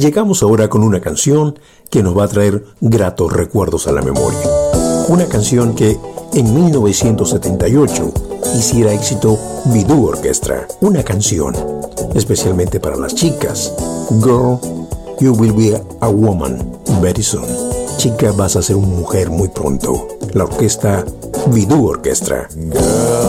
Llegamos ahora con una canción que nos va a traer gratos recuerdos a la memoria. Una canción que en 1978 hiciera éxito Bidú Orquestra. Una canción especialmente para las chicas. Girl, you will be a woman very soon. Chica, vas a ser una mujer muy pronto. La orquesta Bidú Orquestra.